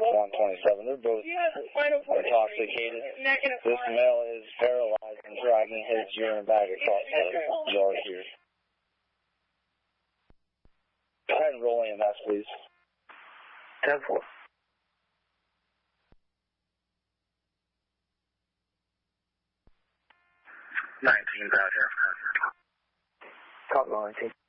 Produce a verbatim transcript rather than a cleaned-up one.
one twenty-seven. They're both intoxicated. This male is paralyzed and dragging his urine bag across the yard here. Go ahead and roll E M S, please. ten four. nineteen, Badger. Copy, nineteen.